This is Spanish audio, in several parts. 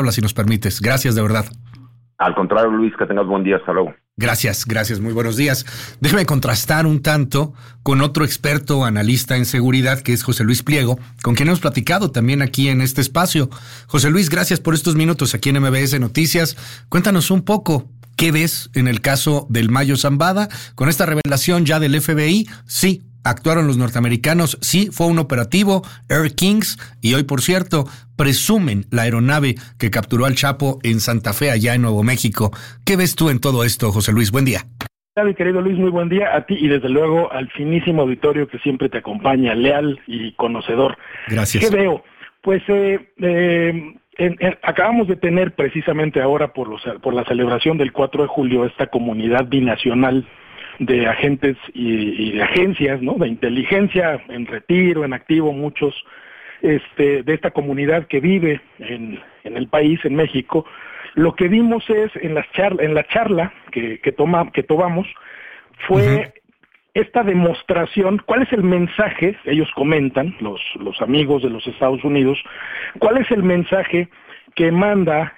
si nos permites. Gracias, de verdad. Al contrario, Luis, que tengas buen día. Hasta luego. Gracias, muy buenos días. Déjeme contrastar un tanto con otro experto analista en seguridad, que es José Luis Pliego, con quien hemos platicado también aquí en este espacio. José Luis, gracias por estos minutos aquí en MBS Noticias. Cuéntanos un poco, ¿qué ves en el caso del Mayo Zambada? Con esta revelación ya del FBI, sí, actuaron los norteamericanos, sí, fue un operativo, Air Kings, y hoy, por cierto, presumen la aeronave que capturó al Chapo en Santa Fe, allá en Nuevo México. ¿Qué ves tú en todo esto, José Luis? Buen día. Mi querido Luis, muy buen día a ti y desde luego al finísimo auditorio que siempre te acompaña, leal y conocedor. Gracias. ¿Qué veo? Pues acabamos de tener precisamente ahora por la celebración del 4 de julio esta comunidad binacional de agentes y de agencias, ¿no? De inteligencia en retiro, en activo, muchos de esta comunidad que vive en el país, en México. Lo que vimos es en la charla que tomamos fue esta demostración. ¿Cuál es el mensaje? Ellos comentan, los amigos de los Estados Unidos, ¿cuál es el mensaje que manda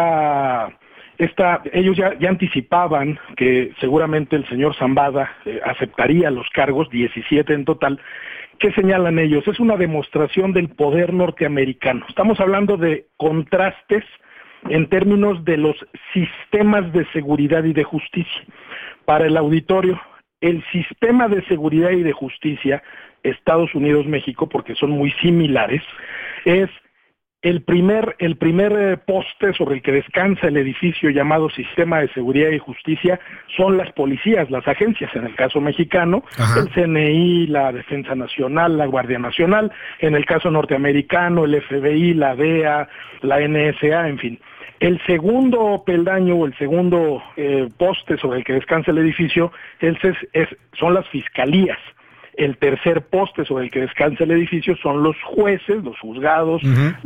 ellos ya anticipaban que seguramente el señor Zambada aceptaría los cargos, 17 en total. ¿Qué señalan ellos? Es una demostración del poder norteamericano. Estamos hablando de contrastes en términos de los sistemas de seguridad y de justicia. Para el auditorio, el sistema de seguridad y de justicia, Estados Unidos-México, porque son muy similares, es el primer poste sobre el que descansa el edificio llamado Sistema de Seguridad y Justicia son las policías, las agencias, en el caso mexicano, el CNI, la Defensa Nacional, la Guardia Nacional, en el caso norteamericano, el FBI, la DEA, la NSA, en fin. El segundo peldaño o el segundo poste sobre el que descansa el edificio son las fiscalías. El tercer poste sobre el que descansa el edificio son los jueces, los juzgados,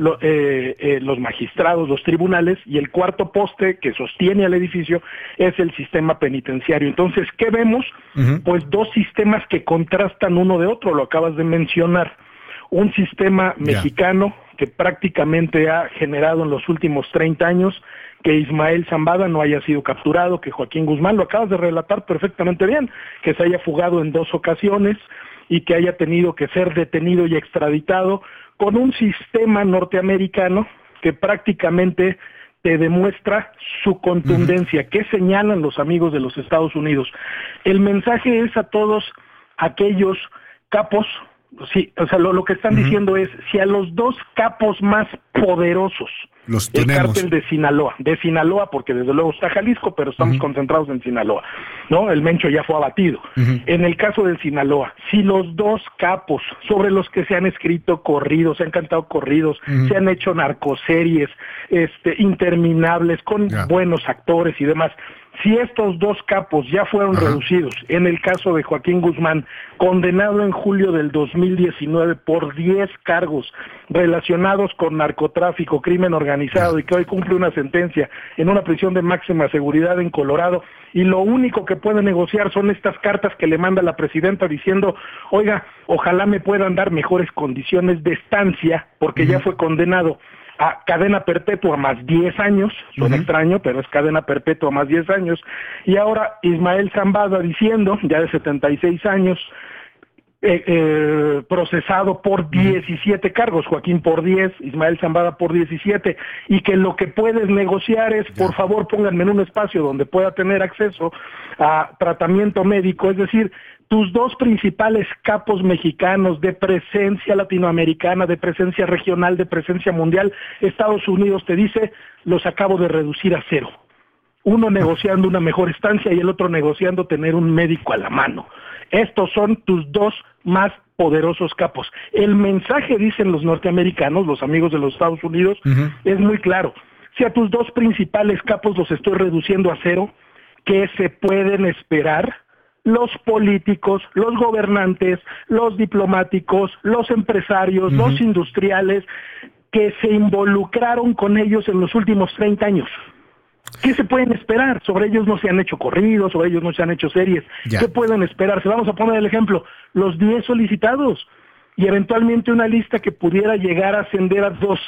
los magistrados, los tribunales, y el cuarto poste que sostiene al edificio es el sistema penitenciario. Entonces, ¿qué vemos? Pues dos sistemas que contrastan uno de otro, lo acabas de mencionar. Un sistema mexicano que prácticamente ha generado en los últimos 30 años que Ismael Zambada no haya sido capturado, que Joaquín Guzmán, lo acabas de relatar perfectamente bien, que se haya fugado en 2 ocasiones y que haya tenido que ser detenido y extraditado, con un sistema norteamericano que prácticamente te demuestra su contundencia. ¿Qué señalan los amigos de los Estados Unidos? El mensaje es a todos aquellos capos. Sí, o sea, lo que están diciendo es, si a los 2 capos más poderosos, el cártel de Sinaloa, porque desde luego está Jalisco, pero estamos concentrados en Sinaloa, ¿no? El Mencho ya fue abatido. En el caso del Sinaloa, si los 2 capos sobre los que se han escrito corridos, se han cantado corridos, se han hecho narcoseries interminables, con buenos actores y demás, si estos 2 capos ya fueron reducidos, en el caso de Joaquín Guzmán, condenado en julio del 2019 por 10 cargos relacionados con narcotráfico, crimen organizado, y que hoy cumple una sentencia en una prisión de máxima seguridad en Colorado, y lo único que puede negociar son estas cartas que le manda la presidenta diciendo, oiga, ojalá me puedan dar mejores condiciones de estancia, porque ya fue condenado a cadena perpetua más 10 años, suena extraño, pero es cadena perpetua más 10 años, y ahora Ismael Zambada diciendo, ya de 76 años, procesado por 17 cargos, Joaquín por 10, Ismael Zambada por 17, y que lo que puedes negociar es, por favor, pónganme en un espacio donde pueda tener acceso a tratamiento médico, es decir, tus 2 principales capos mexicanos de presencia latinoamericana, de presencia regional, de presencia mundial, Estados Unidos te dice, los acabo de reducir a 0. Uno negociando una mejor estancia y el otro negociando tener un médico a la mano. Estos son tus 2 más poderosos capos. El mensaje, dicen los norteamericanos, los amigos de los Estados Unidos, es muy claro. Si a tus 2 principales capos los estoy reduciendo a 0, ¿qué se pueden esperar los políticos, los gobernantes, los diplomáticos, los empresarios, los industriales que se involucraron con ellos en los últimos 30 años? ¿Qué se pueden esperar? Sobre ellos no se han hecho corridos, sobre ellos no se han hecho series. ¿Qué pueden esperarse? Vamos a poner el ejemplo, los 10 solicitados. y eventualmente una lista que pudiera llegar a ascender a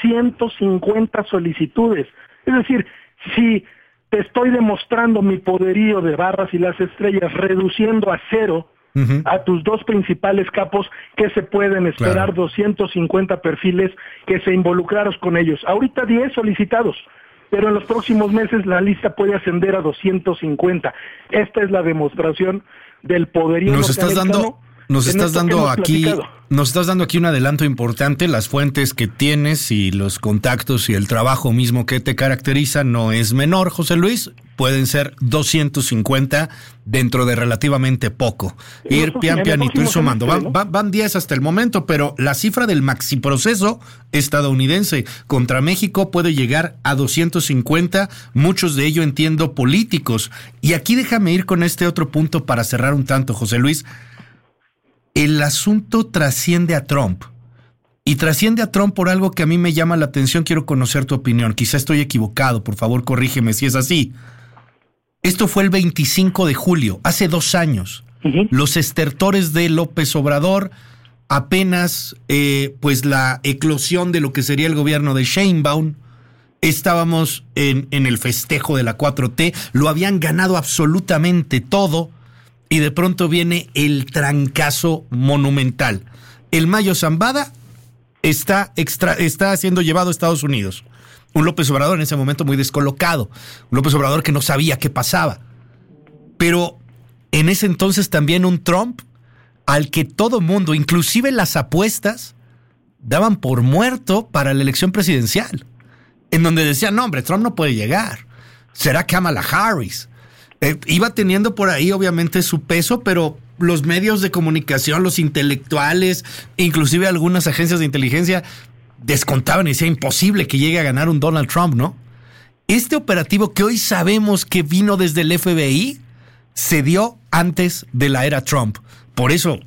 250 solicitudes. Es decir, si te estoy demostrando mi poderío de barras y las estrellas, reduciendo a cero a tus dos principales capos, que se pueden esperar 250 perfiles que se involucraron con ellos. Ahorita 10 solicitados, pero en los próximos meses la lista puede ascender a 250. Esta es la demostración del poderío norteamericano. Nos estás dando aquí un adelanto importante. Las fuentes que tienes y los contactos y el trabajo mismo que te caracteriza no es menor, José Luis. Pueden ser 250 dentro de relativamente poco. Ir pianito ir sumando. Van 10 hasta el momento, pero la cifra del maxiproceso estadounidense contra México puede llegar a 250, muchos de ellos entiendo políticos. Y aquí déjame ir con este otro punto para cerrar un tanto, José Luis. El asunto trasciende a Trump. Y trasciende a Trump por algo que a mí me llama la atención. Quiero conocer tu opinión. Quizá estoy equivocado. Por favor, corrígeme si es así. Esto fue el 25 de julio, hace 2 años. Los estertores de López Obrador, apenas pues la eclosión de lo que sería el gobierno de Sheinbaum. Estábamos en el festejo de la 4T. Lo habían ganado absolutamente todo. Y de pronto viene el trancazo monumental. El Mayo Zambada está siendo llevado a Estados Unidos. Un López Obrador en ese momento muy descolocado. Un López Obrador que no sabía qué pasaba. Pero en ese entonces también un Trump al que todo mundo, inclusive las apuestas, daban por muerto para la elección presidencial. En donde decían, no hombre, Trump no puede llegar. Será Kamala Harris. Iba teniendo por ahí obviamente su peso, pero los medios de comunicación, los intelectuales, inclusive algunas agencias de inteligencia descontaban y decían imposible que llegue a ganar un Donald Trump, ¿no? Este operativo que hoy sabemos que vino desde el FBI se dio antes de la era Trump. Por eso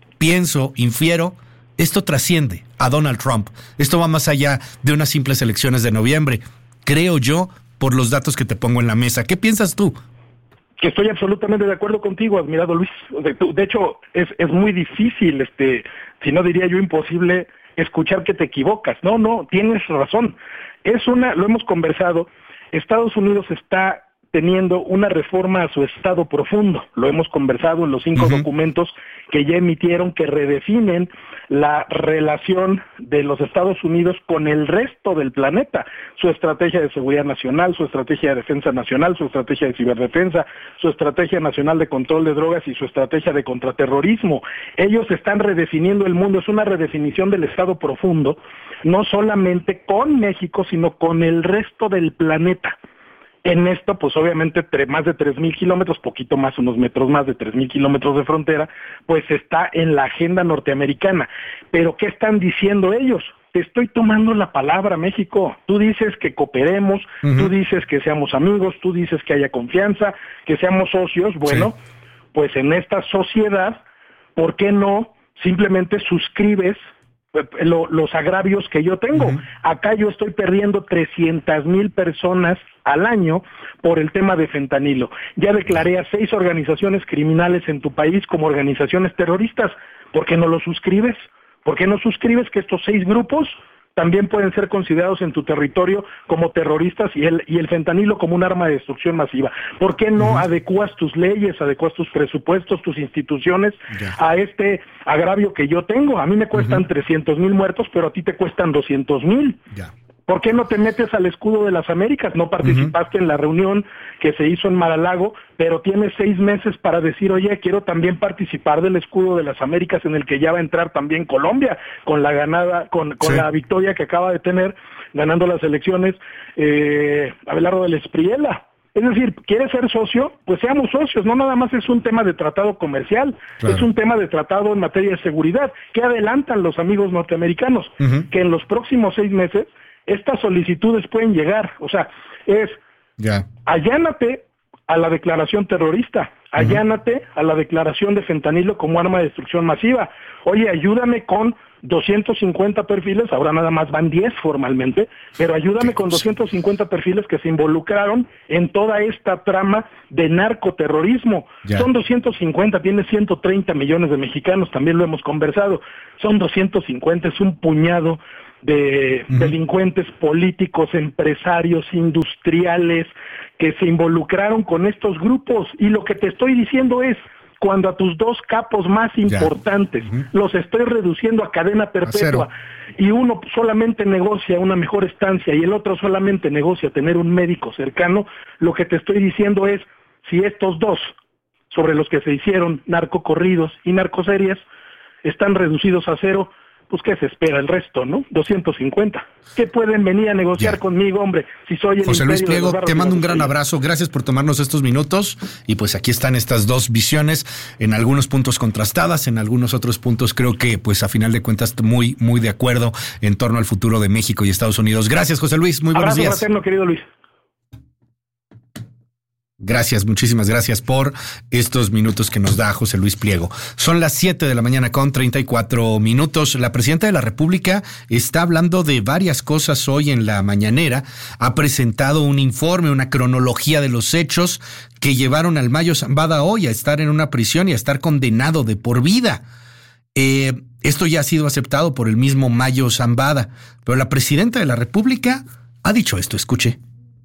infiero, esto trasciende a Donald Trump. Esto va más allá de unas simples elecciones de noviembre, creo yo, por los datos que te pongo en la mesa. ¿Qué piensas tú? Que estoy absolutamente de acuerdo contigo, admirado Luis. De hecho, es muy difícil, si no diría yo imposible, escuchar que te equivocas. No, tienes razón. Lo hemos conversado, Estados Unidos está teniendo una reforma a su estado profundo. Lo hemos conversado en los 5 documentos que ya emitieron, que redefinen la relación de los Estados Unidos con el resto del planeta. Su estrategia de seguridad nacional, su estrategia de defensa nacional, su estrategia de ciberdefensa, su estrategia nacional de control de drogas y su estrategia de contraterrorismo. Ellos están redefiniendo el mundo. Es una redefinición del estado profundo, no solamente con México, sino con el resto del planeta. En esto, pues obviamente más de 3,000 kilómetros, poquito más, unos metros más de 3,000 kilómetros de frontera, pues está en la agenda norteamericana. Pero ¿qué están diciendo ellos? Te estoy tomando la palabra, México. Tú dices que cooperemos, tú dices que seamos amigos, tú dices que haya confianza, que seamos socios. Bueno, pues en esta sociedad, ¿por qué no simplemente suscribes los agravios que yo tengo? Acá yo estoy perdiendo 300,000 personas al año por el tema de fentanilo. Ya declaré a 6 organizaciones criminales en tu país como organizaciones terroristas. ¿Por qué no lo suscribes? ¿Por qué no suscribes que estos 6 grupos también pueden ser considerados en tu territorio como terroristas y el fentanilo como un arma de destrucción masiva? ¿Por qué no adecuas tus leyes, adecuas tus presupuestos, tus instituciones a este agravio que yo tengo? A mí me cuestan 300,000 muertos, pero a ti te cuestan 200,000. ¿Por qué no te metes al escudo de las Américas? No participaste en la reunión que se hizo en Mar-a-Lago, pero tienes 6 meses para decir, oye, quiero también participar del escudo de las Américas, en el que ya va a entrar también Colombia, con la ganada, con la victoria que acaba de tener, ganando las elecciones, Abelardo del Espriella. Es decir, ¿quieres ser socio? Pues seamos socios. No nada más es un tema de tratado comercial, es un tema de tratado en materia de seguridad. ¿Qué adelantan los amigos norteamericanos? Que en los próximos 6 meses estas solicitudes pueden llegar. O sea, allánate a la declaración terrorista, allánate a la declaración de fentanilo como arma de destrucción masiva. Oye, ayúdame con 250 perfiles, ahora nada más van 10 formalmente, pero ayúdame con 250 perfiles que se involucraron en toda esta trama de narcoterrorismo. Ya. Son 250, tiene 130 millones de mexicanos, también lo hemos conversado. Son 250, es un puñado de delincuentes políticos, empresarios, industriales, que se involucraron con estos grupos. Y lo que te estoy diciendo es, cuando a tus dos capos más importantes los estoy reduciendo a cadena perpetua y uno solamente negocia una mejor estancia y el otro solamente negocia tener un médico cercano, lo que te estoy diciendo es, si estos dos, sobre los que se hicieron narcocorridos y narcoserias, están reducidos a cero, pues ¿qué se espera el resto, no? 250. ¿Qué pueden venir a negociar conmigo, hombre? Si soy el José Luis Pliego, te mando un gran abrazo. Gracias por tomarnos estos minutos. Y pues aquí están estas dos visiones, en algunos puntos contrastadas, en algunos otros puntos creo que pues a final de cuentas muy, muy de acuerdo en torno al futuro de México y Estados Unidos. Gracias, José Luis. Muy buenos días. Abrazo fraterno, querido Luis. Gracias, muchísimas gracias por estos minutos que nos da José Luis Pliego. Son las 7 de la mañana con 34 minutos. La presidenta de la República está hablando de varias cosas hoy en la mañanera. Ha presentado un informe, una cronología de los hechos que llevaron al Mayo Zambada hoy a estar en una prisión y a estar condenado de por vida. Esto ya ha sido aceptado por el mismo Mayo Zambada, pero la presidenta de la República ha dicho esto, escuche.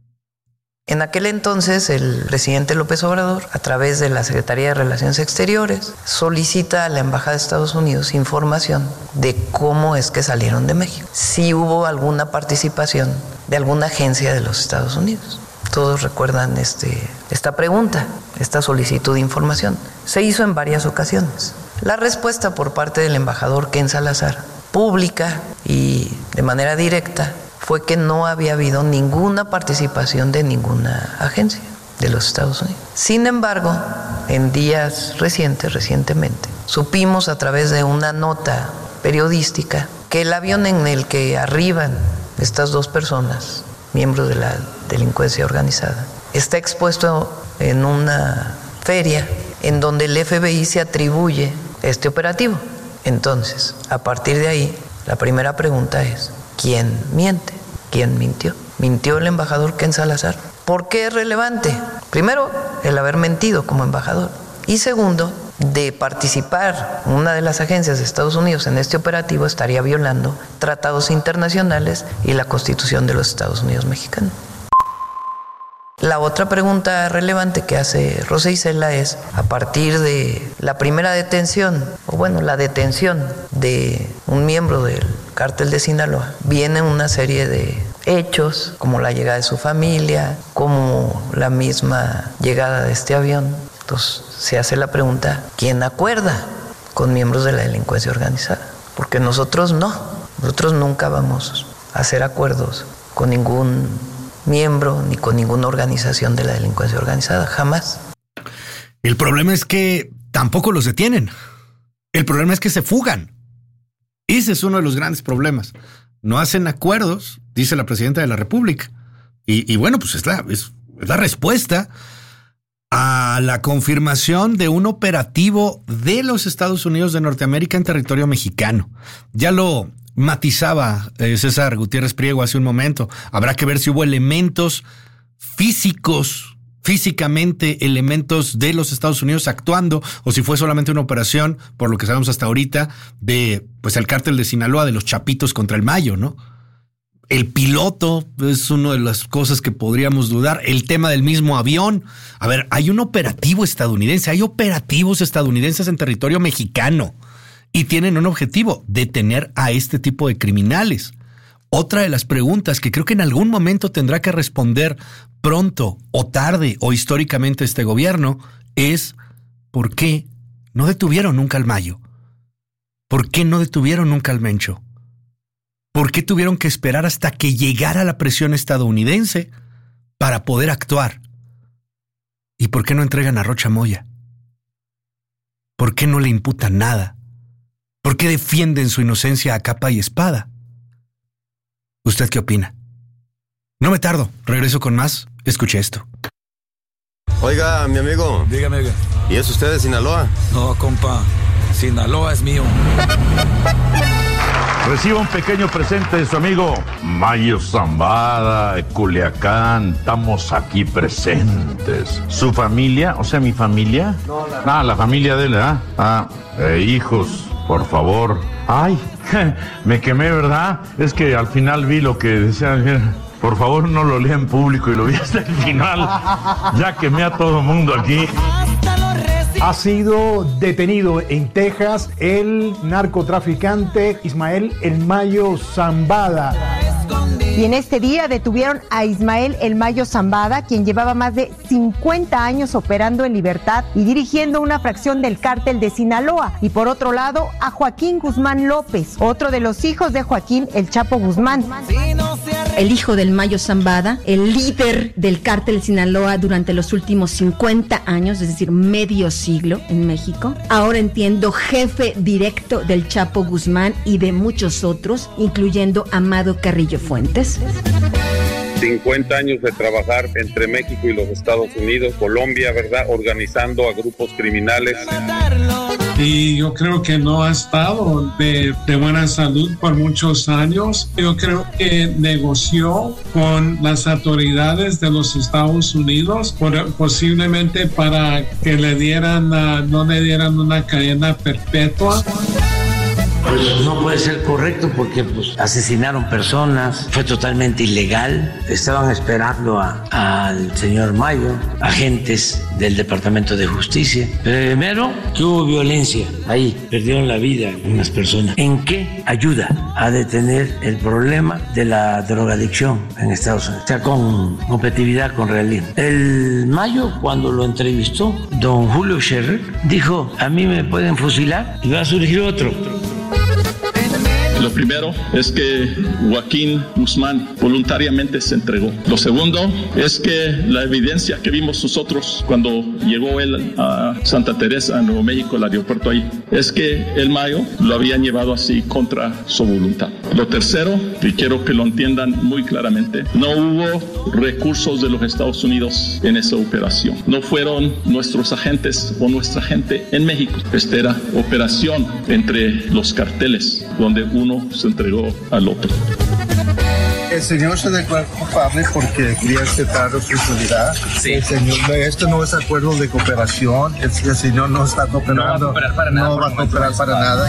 En aquel entonces, el presidente López Obrador, a través de la Secretaría de Relaciones Exteriores, solicita a la Embajada de Estados Unidos información de cómo es que salieron de México. Si hubo alguna participación de alguna agencia de los Estados Unidos. Todos recuerdan esta pregunta, esta solicitud de información. Se hizo en varias ocasiones. La respuesta por parte del embajador Ken Salazar, pública y de manera directa, fue que no había habido ninguna participación de ninguna agencia de los Estados Unidos. Sin embargo, en días recientemente, supimos a través de una nota periodística que el avión en el que arriban estas dos personas, miembros de la delincuencia organizada, está expuesto en una feria en donde el FBI se atribuye este operativo. Entonces, a partir de ahí, la primera pregunta es, ¿quién miente? ¿Quién mintió? ¿Mintió el embajador Ken Salazar? ¿Por qué es relevante? Primero, el haber mentido como embajador. Y segundo, de participar una de las agencias de Estados Unidos en este operativo estaría violando tratados internacionales y la Constitución de los Estados Unidos mexicanos. La otra pregunta relevante que hace Rosa Isela es, a partir de la primera detención, o bueno, la detención de un miembro del cártel de Sinaloa, viene una serie de hechos, como la llegada de su familia, como la misma llegada de este avión. Entonces se hace la pregunta, ¿quién acuerda con miembros de la delincuencia organizada? Porque nosotros nunca vamos a hacer acuerdos con ningún miembro ni con ninguna organización de la delincuencia organizada, jamás. El problema es que tampoco los detienen. El problema es que se fugan. Ese es uno de los grandes problemas. No hacen acuerdos, dice la presidenta de la República. Y bueno, pues es la respuesta a la confirmación de un operativo de los Estados Unidos de Norteamérica en territorio mexicano. Ya lo matizaba César Gutiérrez Priego hace un momento. Habrá que ver si hubo elementos físicamente elementos de los Estados Unidos actuando, o si fue solamente una operación, por lo que sabemos hasta ahorita, de pues el cártel de Sinaloa, de los Chapitos contra el Mayo, ¿no? El piloto es una de las cosas que podríamos dudar. El tema del mismo avión. A ver, hay un operativo estadounidense, hay operativos estadounidenses en territorio mexicano. Y tienen un objetivo, detener a este tipo de criminales. Otra de las preguntas que creo que en algún momento tendrá que responder pronto o tarde o históricamente este gobierno es ¿por qué no detuvieron nunca al Mayo? ¿Por qué no detuvieron nunca al Mencho? ¿Por qué tuvieron que esperar hasta que llegara la presión estadounidense para poder actuar? ¿Y por qué no entregan a Rocha Moya? ¿Por qué no le imputan nada? ¿Por qué defienden su inocencia a capa y espada? ¿Usted qué opina? No me tardo, regreso con más. Escuche esto. Oiga, mi amigo. Dígame, oiga. ¿Y es usted de Sinaloa? No, compa. Sinaloa es mío. Reciba un pequeño presente de su amigo Mayo Zambada, de Culiacán. Estamos aquí presentes. ¿Su familia? O sea, ¿mi familia? No, la familia de él, ¿ah? Hijos, por favor. Ay, me quemé, ¿verdad? Es que al final vi lo que decían. Por favor, no lo lea en público y lo vi hasta el final. Ya quemé a todo el mundo aquí. Ha sido detenido en Texas el narcotraficante Ismael El Mayo Zambada. Y en este día detuvieron a Ismael El Mayo Zambada, quien llevaba más de 50 años operando en libertad y dirigiendo una fracción del cártel de Sinaloa. Y por otro lado, a Joaquín Guzmán López, otro de los hijos de Joaquín El Chapo Guzmán. El hijo del Mayo Zambada, el líder del cártel de Sinaloa durante los últimos 50 años, es decir, medio siglo en México. Ahora entiendo, jefe directo del Chapo Guzmán y de muchos otros, incluyendo Amado Carrillo Fuentes. 50 años de trabajar entre México y los Estados Unidos, Colombia, ¿verdad? Organizando a grupos criminales. Y yo creo que no ha estado de buena salud por muchos años. Yo creo que negoció con las autoridades de los Estados Unidos posiblemente para que no le dieran una cadena perpetua. Pues no puede ser correcto porque asesinaron personas, fue totalmente ilegal. Estaban esperando al señor Mayo, agentes del Departamento de Justicia. Primero que hubo violencia, ahí perdieron la vida unas personas. ¿En qué ayuda a detener el problema de la drogadicción en Estados Unidos? O sea, con competitividad, con realismo. El Mayo, cuando lo entrevistó, don Julio Scherer dijo: a mí me pueden fusilar y va a surgir otro. Lo primero es que Joaquín Guzmán voluntariamente se entregó. Lo segundo es que la evidencia que vimos nosotros cuando llegó él a Santa Teresa, a Nuevo México, el aeropuerto ahí, es que el Mayo lo habían llevado así contra su voluntad. Lo tercero, y quiero que lo entiendan muy claramente, no hubo recursos de los Estados Unidos en esa operación. No fueron nuestros agentes o nuestra gente en México. Esta era operación entre los carteles, donde uno se entregó al otro. El señor se declaró culpable porque quería aceptar responsabilidad. Sí. El señor, esto no es acuerdo de cooperación. El señor no está cooperando. No va a cooperar para nada.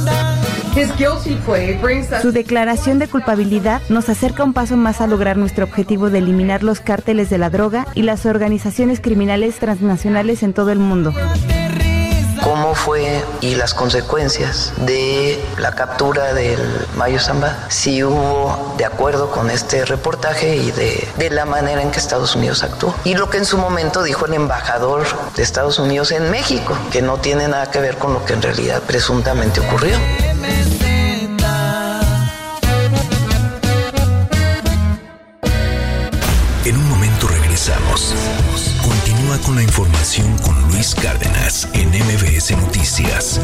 Su declaración de culpabilidad nos acerca un paso más a lograr nuestro objetivo de eliminar los cárteles de la droga y las organizaciones criminales transnacionales en todo el mundo. ¿Cómo fue y las consecuencias de la captura del Mayo Zambada? Si hubo de acuerdo con este reportaje y de la manera en que Estados Unidos actuó. Y lo que en su momento dijo el embajador de Estados Unidos en México, que no tiene nada que ver con lo que en realidad presuntamente ocurrió. En un momento regresamos. Continúa con la información con Luis Cárdenas en MBS Noticias.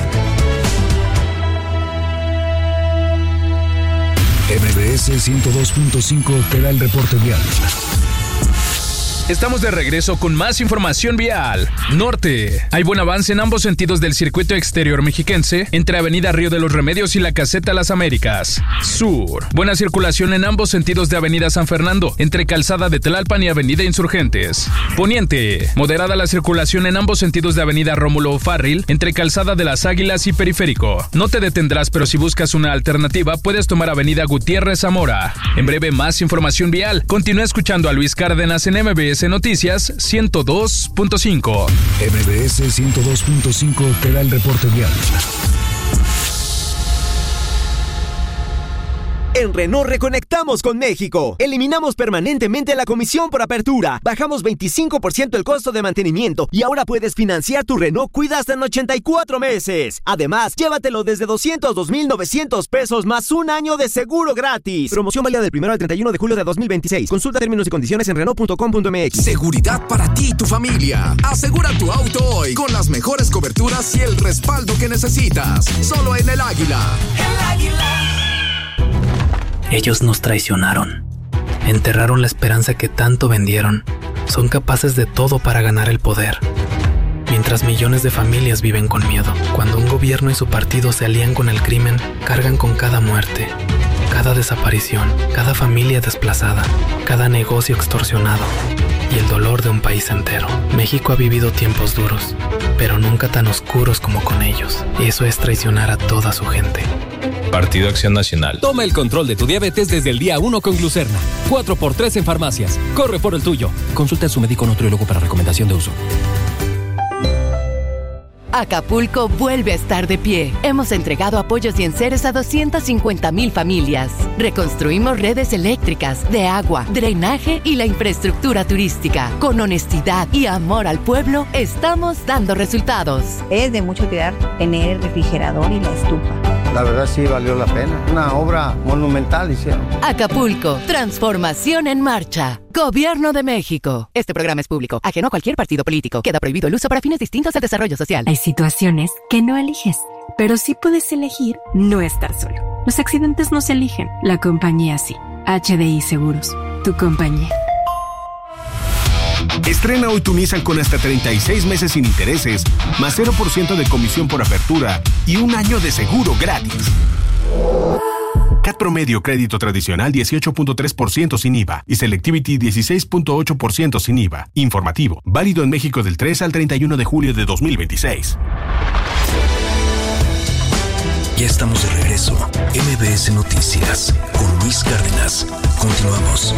MBS 102.5 te da el reporte vial. Estamos de regreso con más información vial. Norte. Hay buen avance en ambos sentidos del circuito exterior mexiquense, entre Avenida Río de los Remedios y la Caseta Las Américas. Sur. Buena circulación en ambos sentidos de Avenida San Fernando, entre Calzada de Tlalpan y Avenida Insurgentes. Poniente. Moderada la circulación en ambos sentidos de Avenida Rómulo O'Farrill, entre Calzada de las Águilas y Periférico. No te detendrás, pero si buscas una alternativa, puedes tomar Avenida Gutiérrez Zamora. En breve, más información vial. Continúa escuchando a Luis Cárdenas en MBS Noticias 102.5. MBS 102.5 te da el reporte vial. En Renault reconectamos con México. Eliminamos permanentemente la comisión por apertura. Bajamos 25% el costo de mantenimiento y ahora puedes financiar tu Renault Cuida hasta en 84 meses. Además, llévatelo desde 202,900 pesos más un año de seguro gratis. Promoción válida del 1 al 31 de julio de 2026. Consulta términos y condiciones en Renault.com.mx. Seguridad para ti y tu familia. Asegura tu auto hoy con las mejores coberturas y el respaldo que necesitas. Solo en El Águila. El Águila. Ellos nos traicionaron, enterraron la esperanza que tanto vendieron, son capaces de todo para ganar el poder. mientras millones de familias viven con miedo. Cuando un gobierno y su partido se alían con el crimen, cargan con cada muerte, cada desaparición, cada familia desplazada, cada negocio extorsionado y el dolor de un país entero. México ha vivido tiempos duros, pero nunca tan oscuros como con ellos. Eso es traicionar a toda su gente. Partido Acción Nacional. Toma el control de tu diabetes desde el día 1 con Glucerna. 4x3 en farmacias. Corre por el tuyo. Consulta a su médico nutriólogo para recomendación de uso. Acapulco vuelve a estar de pie. Hemos entregado apoyos y enseres a 250,000 familias. Reconstruimos redes eléctricas, de agua, drenaje y la infraestructura turística. Con honestidad y amor al pueblo, estamos dando resultados. Es de mucho cuidar tener el refrigerador y la estufa. La verdad sí valió la pena. Una obra monumental hicieron. Acapulco, transformación en marcha. Gobierno de México. Este programa es público, ajeno a cualquier partido político. Queda prohibido el uso para fines distintos al desarrollo social. Hay situaciones que no eliges, pero sí puedes elegir no estar solo. Los accidentes no se eligen, la compañía sí. HDI Seguros, tu compañía. Estrena hoy tu Nissan con hasta 36 meses sin intereses, más 0% de comisión por apertura y un año de seguro gratis. CAT promedio crédito tradicional 18.3% sin IVA y Selectivity 16.8% sin IVA. Informativo, válido en México del 3 al 31 de julio de 2026. Ya estamos de regreso. MBS Noticias con Luis Cárdenas. Continuamos.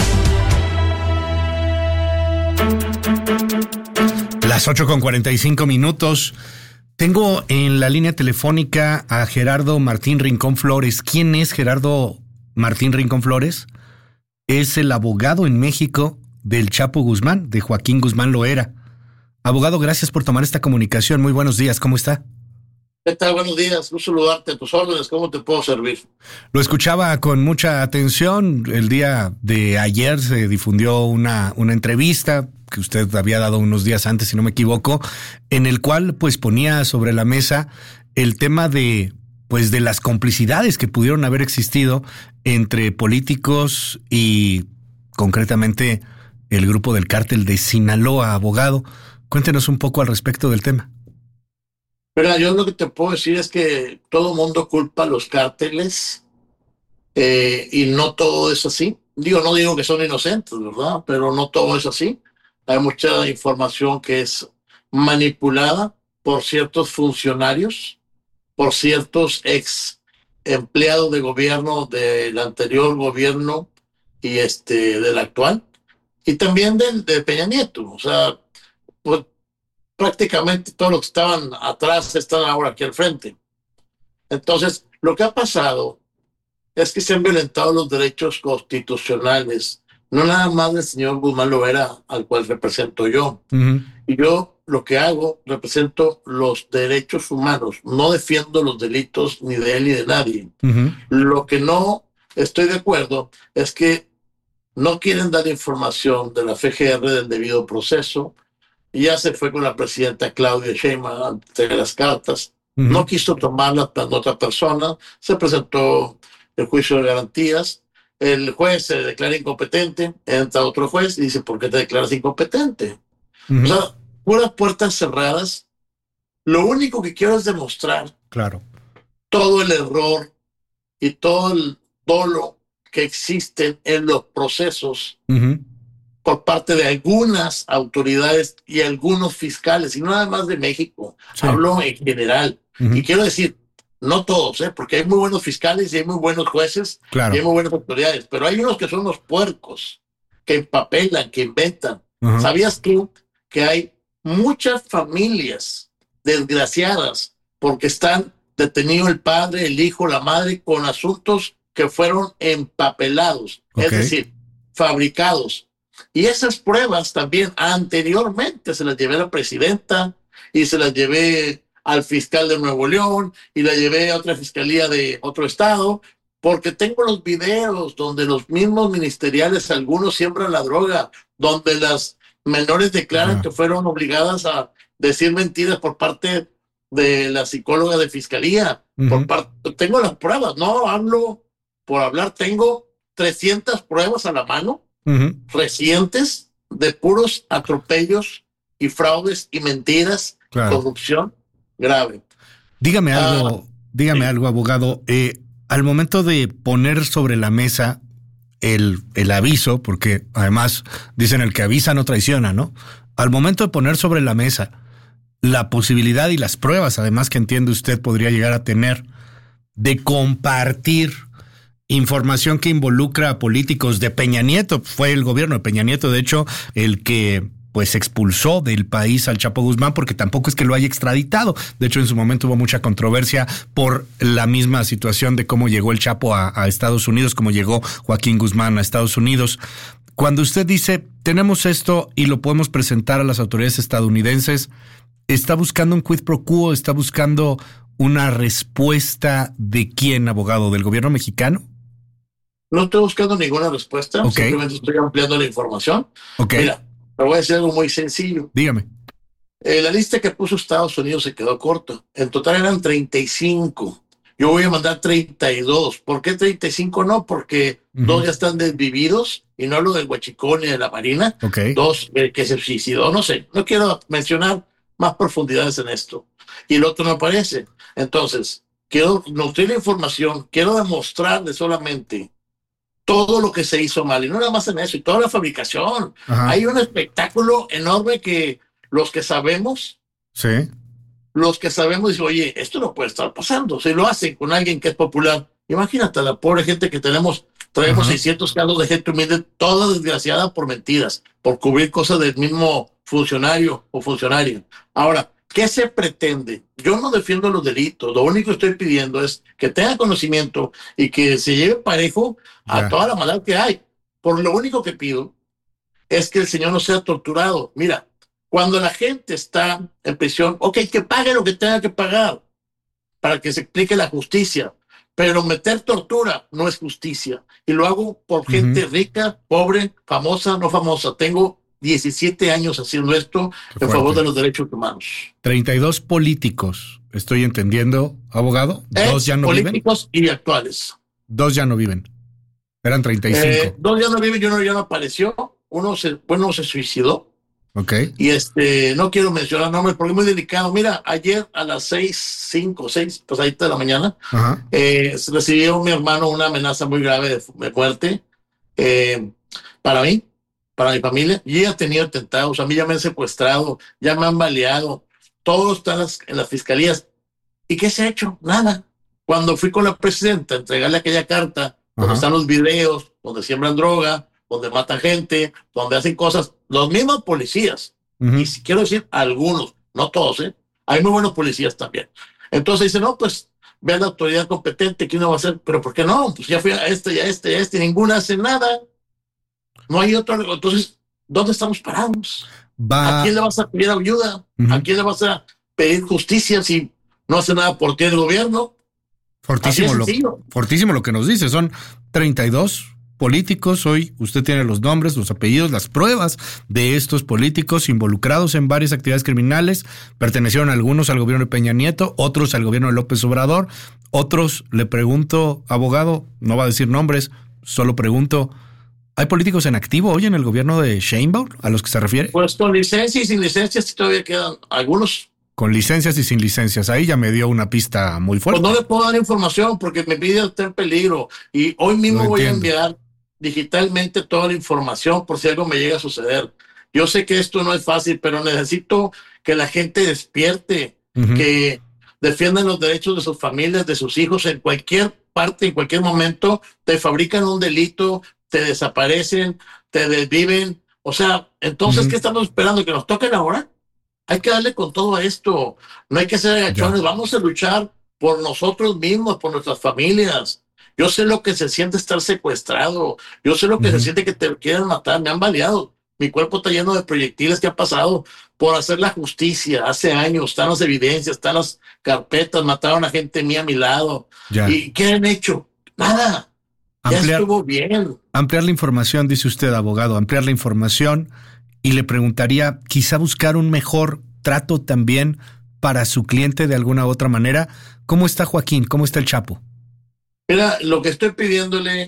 Las 8:45. Tengo en la línea telefónica a Gerardo Martín Rincón Flores. ¿Quién es Gerardo Martín Rincón Flores? Es el abogado en México del Chapo Guzmán, de Joaquín Guzmán Loera. Abogado, gracias por tomar esta comunicación. Muy buenos días, ¿cómo está? ¿Qué tal? Buenos días, gusto saludarte, a tus órdenes, ¿cómo te puedo servir? Lo escuchaba con mucha atención. El día de ayer se difundió una entrevista que usted había dado unos días antes, si no me equivoco, en el cual pues ponía sobre la mesa el tema de las complicidades que pudieron haber existido entre políticos y concretamente el grupo del cártel de Sinaloa. Abogado, cuéntenos un poco al respecto del tema. Mira, yo lo que te puedo decir es que todo el mundo culpa a los cárteles y no todo es así. No digo que son inocentes, ¿verdad? Pero no todo es así. Hay mucha información que es manipulada por ciertos funcionarios, por ciertos ex empleados de gobierno del anterior gobierno y del actual, y también de Peña Nieto. O sea, pues prácticamente todos los que estaban atrás están ahora aquí al frente. Entonces, lo que ha pasado es que se han violentado los derechos constitucionales, no nada más del señor Guzmán Loera, al cual represento yo. Uh-huh. Y yo lo que hago, represento los derechos humanos, no defiendo los delitos ni de él ni de nadie. Uh-huh. Lo que no estoy de acuerdo es que no quieren dar información de la FGR del debido proceso. Ya se fue con la presidenta Claudia Sheinbaum ante las cartas. Uh-huh. No quiso tomarla para otra persona. Se presentó el juicio de garantías. El juez se declara incompetente. Entra otro juez y dice, ¿por qué te declaras incompetente? Uh-huh. O sea, puras puertas cerradas. Lo único que quiero es demostrar todo el error y todo el dolo que existen en los procesos uh-huh. por parte de algunas autoridades y algunos fiscales, y no nada más de México, hablo en general. Uh-huh. Y quiero decir, no todos, porque hay muy buenos fiscales y hay muy buenos jueces y hay muy buenas autoridades, pero hay unos que son los puercos, que empapelan, que inventan. Uh-huh. ¿Sabías tú que hay muchas familias desgraciadas porque están detenidos el padre, el hijo, la madre con asuntos que fueron empapelados, es decir, fabricados? Y esas pruebas también anteriormente se las llevé a la presidenta y se las llevé al fiscal de Nuevo León y la llevé a otra fiscalía de otro estado, porque tengo los videos donde los mismos ministeriales, algunos siembran la droga, donde las menores declaran que fueron obligadas a decir mentiras por parte de la psicóloga de fiscalía. Uh-huh. Tengo las pruebas, no hablo por hablar, tengo 300 pruebas a la mano, uh-huh. recientes, de puros atropellos y fraudes y mentiras, corrupción grave. Dígame algo, abogado. Al momento de poner sobre la mesa el aviso, porque además dicen el que avisa no traiciona, ¿no? Al momento de poner sobre la mesa la posibilidad y las pruebas, además que entiende usted podría llegar a tener, de compartir información que involucra a políticos de Peña Nieto. Fue el gobierno de Peña Nieto, de hecho, el que pues expulsó del país al Chapo Guzmán, porque tampoco es que lo haya extraditado. De hecho, en su momento hubo mucha controversia por la misma situación de cómo llegó el Chapo a Estados Unidos, cómo llegó Joaquín Guzmán a Estados Unidos. Cuando usted dice, tenemos esto y lo podemos presentar a las autoridades estadounidenses, ¿está buscando un quid pro quo? ¿Está buscando una respuesta de quién, abogado? ¿Del gobierno mexicano? No estoy buscando ninguna respuesta, simplemente estoy ampliando la información. Mira, te voy a decir algo muy sencillo. Dígame. La lista que puso Estados Unidos se quedó corta. En total eran 35. Yo voy a mandar 32. ¿Por qué 35 no? Porque 2 ya están desvividos, y no hablo del Huachicol ni de la Marina. 2 que se suicidó, no sé. No quiero mencionar más profundidades en esto. Y el otro no aparece. Entonces, quiero nutrir la información, quiero demostrarle solamente todo lo que se hizo mal, y no nada más en eso, y toda la fabricación. Hay un espectáculo enorme que los que sabemos, dicen, oye, esto no puede estar pasando. Si lo hacen con alguien que es popular, imagínate a la pobre gente que traemos 600 casos de gente humilde, toda desgraciada por mentiras, por cubrir cosas del mismo funcionario o funcionaria. Ahora, ¿qué se pretende? Yo no defiendo los delitos, lo único que estoy pidiendo es que tenga conocimiento y que se lleve parejo a toda la maldad que hay. Por lo único que pido es que el señor no sea torturado. Mira, cuando la gente está en prisión, que pague lo que tenga que pagar para que se explique la justicia, pero meter tortura no es justicia. Y lo hago por gente rica, pobre, famosa, no famosa. Tengo 17 años haciendo esto en favor de los derechos humanos. 32 políticos, estoy entendiendo, abogado. 2 ya no viven. Políticos y actuales. 2 ya no viven. Eran 35. 2 ya no viven, y uno ya no apareció. Uno se suicidó. Y no quiero mencionar nombres porque es muy delicado. Mira, ayer a las 5 o 6 de la mañana, recibió mi hermano una amenaza muy grave de muerte para mí, para mi familia. Yo ya he tenido atentados, a mí ya me han secuestrado, ya me han baleado, todo está en las fiscalías. ¿Y qué se ha hecho? Nada. Cuando fui con la presidenta a entregarle aquella carta, donde están los videos, donde siembran droga, donde matan gente, donde hacen cosas, los mismos policías, y si quiero decir algunos, no todos, hay muy buenos policías también. Entonces dice, no, pues ve a la autoridad competente, ¿quién no va a hacer? Pero ¿por qué no? Pues ya fui a y ninguna hace nada. No hay otro. Entonces, ¿dónde estamos parados? ¿A quién le vas a pedir ayuda? ¿A quién le vas a pedir justicia si no hace nada por ti el gobierno? Fortísimo lo que nos dice. Son 32 políticos. Hoy usted tiene los nombres, los apellidos, las pruebas de estos políticos involucrados en varias actividades criminales. Pertenecieron algunos al gobierno de Peña Nieto, otros al gobierno de López Obrador. Otros, le pregunto, abogado, no va a decir nombres, solo pregunto, ¿hay políticos en activo hoy en el gobierno de Sheinbaum a los que se refiere? Pues con licencias y sin licencias todavía quedan algunos. Con licencias y sin licencias. Ahí ya me dio una pista muy fuerte. Pues no le puedo dar información porque me pide estar en peligro. Y hoy mismo voy a enviar digitalmente toda la información por si algo me llega a suceder. Yo sé que esto no es fácil, pero necesito que la gente despierte, que defiendan los derechos de sus familias, de sus hijos. En cualquier parte, en cualquier momento, te fabrican un delito, te desaparecen, te desviven. O sea, entonces, ¿qué estamos esperando? ¿Que nos toquen ahora? Hay que darle con todo a esto. No hay que ser agachones. Vamos a luchar por nosotros mismos, por nuestras familias. Yo sé lo que se siente estar secuestrado. Yo sé lo que se siente que te quieren matar. Me han baleado. Mi cuerpo está lleno de proyectiles que han pasado por hacer la justicia. Hace años están las evidencias, están las carpetas. Mataron a gente mía a mi lado. ¿Y qué han hecho? Nada. Ya estuvo bien. Ampliar la información, dice usted, abogado. Ampliar la información. Y le preguntaría, quizá buscar un mejor trato también para su cliente de alguna u otra manera. ¿Cómo está Joaquín? ¿Cómo está el Chapo? Mira, lo que estoy pidiéndole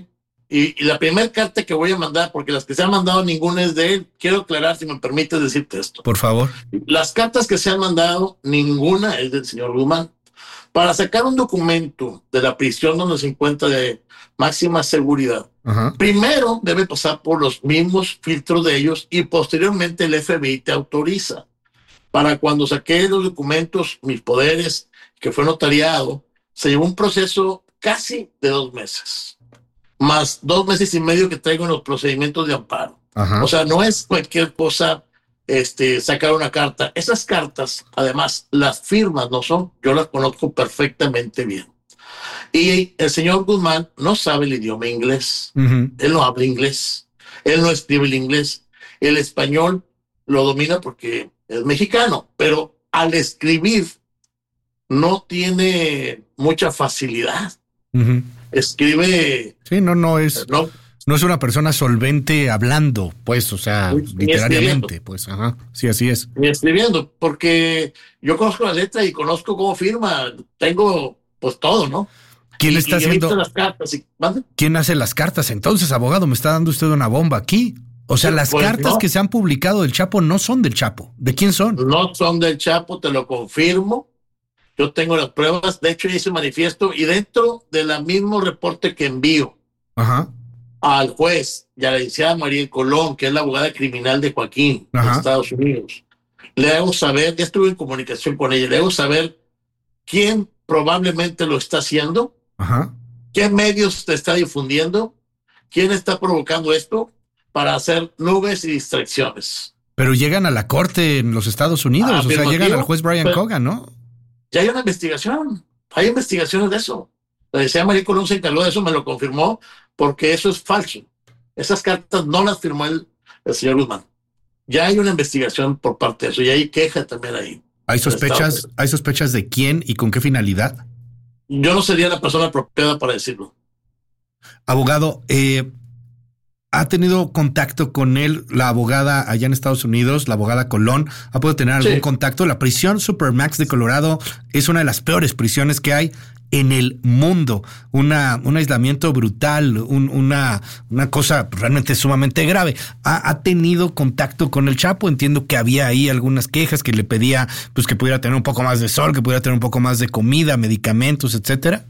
Y la primera carta que voy a mandar, porque las que se han mandado ninguna es de él, quiero aclarar, si me permites decirte esto. Por favor. Las cartas que se han mandado, ninguna es del señor Guzmán. Para sacar un documento de la prisión donde se encuentra de máxima seguridad, primero debe pasar por los mismos filtros de ellos y posteriormente el FBI te autoriza. Para cuando saqué los documentos, mis poderes, que fue notariado, se llevó un proceso casi de 2 meses. Más 2 meses y medio que traigo en los procedimientos de amparo. O sea, no es cualquier cosa sacar una carta. Esas cartas, además, las firmas no son, yo las conozco perfectamente bien. Y el señor Guzmán no sabe el idioma inglés. Él no habla inglés. Él no escribe el inglés. El español lo domina porque es mexicano, pero al escribir no tiene mucha facilidad. Escribe. Sí, no es una persona solvente hablando, pues, o sea, literariamente, pues, sí, así es. Ni escribiendo, porque yo conozco la letra y conozco cómo firma, tengo, pues, todo, ¿no? ¿Quién está haciendo las cartas? ¿Quién hace las cartas? Entonces, abogado, me está dando usted una bomba aquí. O sea, las cartas que se han publicado del Chapo no son del Chapo. ¿De quién son? No son del Chapo, te lo confirmo. Yo tengo las pruebas, de hecho hice un manifiesto y dentro del mismo reporte que envío al juez y a la licenciada María Colón, que es la abogada criminal de Joaquín de Estados Unidos, le hago saber, ya estuve en comunicación con ella, le hago saber quién probablemente lo está haciendo, qué medios te está difundiendo, quién está provocando esto para hacer nubes y distracciones. Pero llegan a la corte en los Estados Unidos, o sea, llegan al juez Brian Cogan, ¿no? Ya hay una investigación, hay investigaciones de eso. La licenciada María Colón se encargó de eso, me lo confirmó, porque eso es falso. Esas cartas no las firmó el señor Guzmán. Ya hay una investigación por parte de eso, y hay queja también ahí. ¿Hay sospechas de quién y con qué finalidad? Yo no sería la persona apropiada para decirlo. Abogado, ¿ha tenido contacto con él la abogada allá en Estados Unidos, la abogada Colón? ¿Ha podido tener algún contacto? La prisión Supermax de Colorado es una de las peores prisiones que hay en el mundo. Un aislamiento brutal, una cosa realmente sumamente grave. ¿Ha tenido contacto con el Chapo? Entiendo que había ahí algunas quejas que le pedía pues que pudiera tener un poco más de sol, que pudiera tener un poco más de comida, medicamentos, etcétera.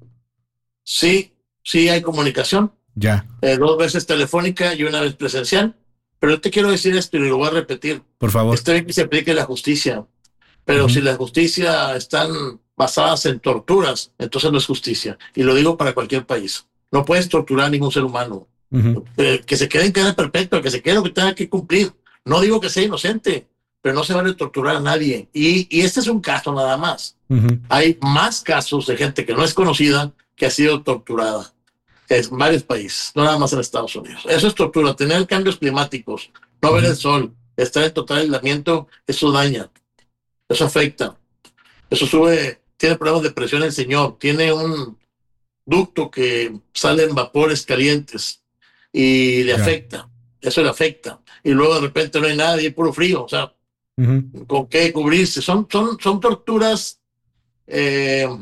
Sí hay comunicación. Ya. 2 veces telefónica y 1 vez presencial. Pero yo te quiero decir esto y lo voy a repetir. Por favor. Está bien que se aplique la justicia, pero si la justicia están basadas en torturas, entonces no es justicia. Y lo digo para cualquier país. No puedes torturar a ningún ser humano. Que se quede en cadena perpetua, que se quede lo que tenga que cumplir. No digo que sea inocente, pero no se vale torturar a nadie. Y este es un caso nada más. Hay más casos de gente que no es conocida que ha sido torturada en varios países, no nada más en Estados Unidos. Eso es tortura. Tener cambios climáticos, no ver el sol, estar en total aislamiento, eso daña, eso afecta, eso sube, tiene problemas de presión el señor, tiene un ducto que salen vapores calientes y le afecta, eso le afecta. Y luego de repente no hay nada y hay puro frío, o sea, ¿con qué cubrirse? Son torturas que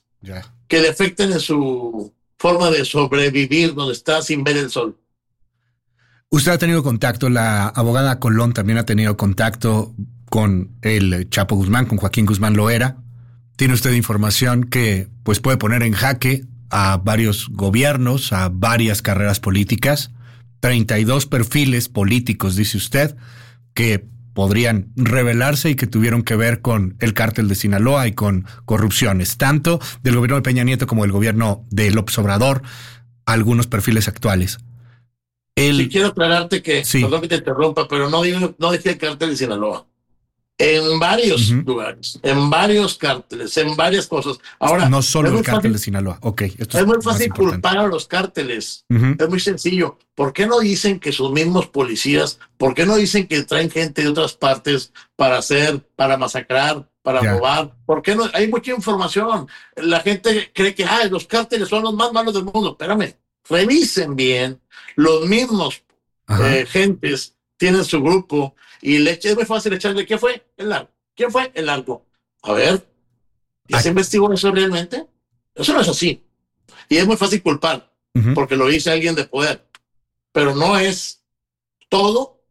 le afectan en su forma de sobrevivir donde está sin ver el sol. Usted ha tenido contacto, la abogada Colón también ha tenido contacto con el Chapo Guzmán, con Joaquín Guzmán Loera. Tiene usted información que pues puede poner en jaque a varios gobiernos, a varias carreras políticas, 32 perfiles políticos, dice usted, que podrían revelarse y que tuvieron que ver con el cártel de Sinaloa y con corrupciones, tanto del gobierno de Peña Nieto como del gobierno de López Obrador, algunos perfiles actuales. Sí, quiero aclararte que, perdón que te interrumpa, pero no dije el cártel de Sinaloa. En varios lugares, en varios cárteles, en varias cosas. Ahora, no solo el cártel de Sinaloa. Esto es muy fácil culpar a los cárteles. Es muy sencillo. ¿Por qué no dicen que sus mismos policías, por qué no dicen que traen gente de otras partes para masacrar, para robar? ¿Por qué no? Hay mucha información. La gente cree que los cárteles son los más malos del mundo. Espérame, revisen los mismos gentes tienen su grupo y es muy fácil echarle ¿quién fue? El narco. ¿Quién fue? El narco. A ver, ¿ya se investigó eso realmente? Eso no es así. Y es muy fácil culpar. porque lo dice alguien de poder. Pero no es todo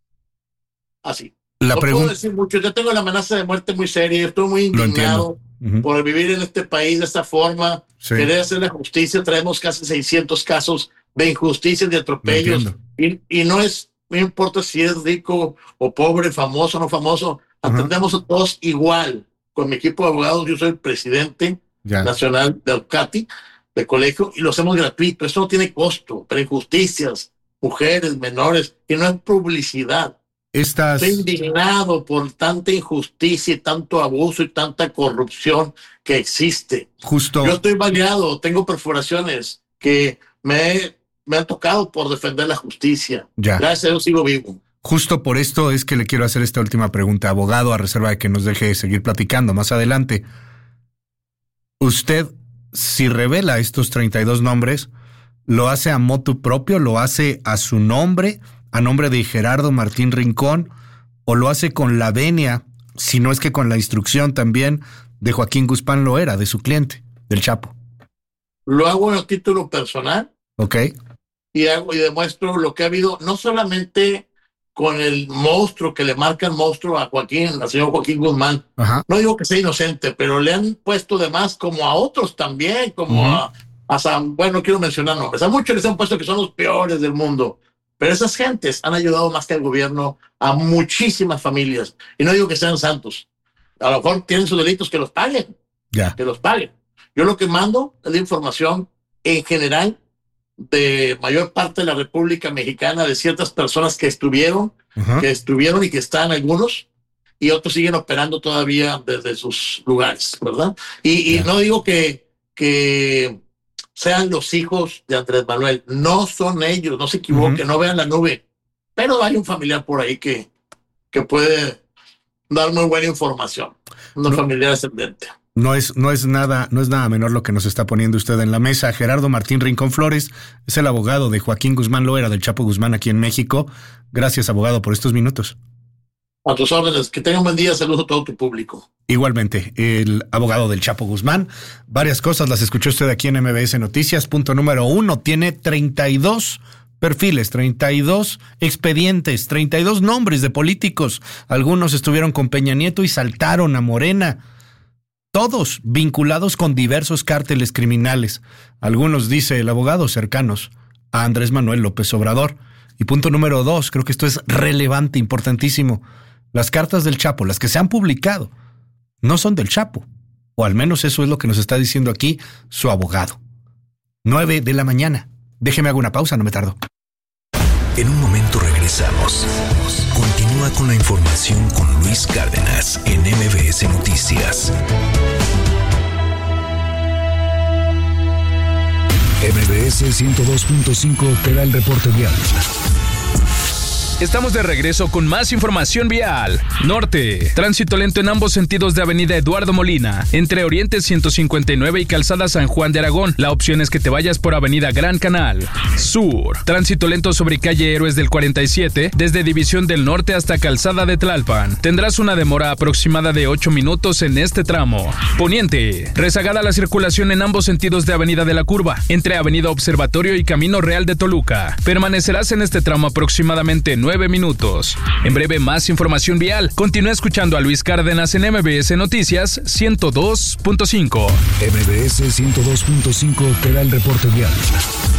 así. No puedo decir mucho. Yo tengo la amenaza de muerte muy seria. Estoy muy indignado por vivir en este país de esta forma. Querer hacer la justicia. Traemos casi 600 casos de injusticias, de atropellos. Y no importa si es rico o pobre, famoso o no famoso. Atendemos a todos igual. Con mi equipo de abogados, yo soy el presidente nacional de Alcati, de colegio, y lo hacemos gratuito. Eso no tiene costo. Pero injusticias, mujeres, menores, y no es publicidad. Estoy indignado por tanta injusticia y tanto abuso y tanta corrupción que existe. Yo estoy baleado, tengo perforaciones que me han tocado por defender la justicia. Gracias a Dios sigo vivo. Justo por esto es que le quiero hacer esta última pregunta, abogado, a reserva de que nos deje seguir platicando más adelante. Usted, si revela estos 32 nombres, ¿lo hace a motu propio? ¿Lo hace a su nombre? ¿A nombre de Gerardo Martín Rincón? ¿O lo hace con la venia, si no es que con la instrucción también de Joaquín Guzmán Loera, de su cliente, del Chapo? Lo hago a título personal. Ok. Y demuestro lo que ha habido, no solamente con el monstruo que le marca el monstruo a Joaquín, al señor Joaquín Guzmán. No digo que sea inocente, pero le han puesto de más como a otros también, como a bueno, no quiero mencionar nombres. A muchos les han puesto que son los peores del mundo. Pero esas gentes han ayudado más que el gobierno a muchísimas familias. Y no digo que sean santos. A lo mejor tienen sus delitos, que los paguen. Que los paguen. Yo lo que mando es la información en general de mayor parte de la República Mexicana, de ciertas personas que estuvieron y que están algunos, y otros siguen operando todavía desde sus lugares, ¿verdad? Y no digo que sean los hijos de Andrés Manuel. No son ellos, no se equivoquen, no vean la nube. Pero hay un familiar por ahí que puede dar muy buena información. Un familiar ascendente. No es nada menor lo que nos está poniendo usted en la mesa. Gerardo Martín Rincón Flores es el abogado de Joaquín Guzmán Loera, del Chapo Guzmán, aquí en México. Gracias, abogado, por estos minutos. A tus órdenes. Que tenga un buen día. Saludos a todo tu público. Igualmente, el abogado del Chapo Guzmán. Varias cosas las escuchó usted aquí en MBS Noticias. Punto número 1, tiene 32 perfiles, 32 expedientes, 32 nombres de políticos. Algunos estuvieron con Peña Nieto y saltaron a Morena. Todos vinculados con diversos cárteles criminales. Algunos, dice el abogado, cercanos a Andrés Manuel López Obrador. Y punto número 2, creo que esto es relevante, importantísimo. Las cartas del Chapo, las que se han publicado, no son del Chapo. O al menos eso es lo que nos está diciendo aquí su abogado. 9 de la mañana. Déjeme hago una pausa, no me tardo. En un momento regresamos. Continúa con la información con Luis Cárdenas en MBS Noticias. MBS 102.5 te da el reporte vial. Estamos de regreso con más información vial. Norte, tránsito lento en ambos sentidos de avenida Eduardo Molina, entre Oriente 159 y Calzada San Juan de Aragón. La opción es que te vayas por avenida Gran Canal. Sur, tránsito lento sobre calle Héroes del 47, desde División del Norte hasta Calzada de Tlalpan. Tendrás una demora aproximada de 8 minutos en este tramo. Poniente, rezagada la circulación en ambos sentidos de avenida de la Curva, entre avenida Observatorio y Camino Real de Toluca. Permanecerás en este tramo aproximadamente 9 minutos. En breve, más información vial. Continúa escuchando a Luis Cárdenas en MBS Noticias 102.5. MBS 102.5 te da el reporte vial.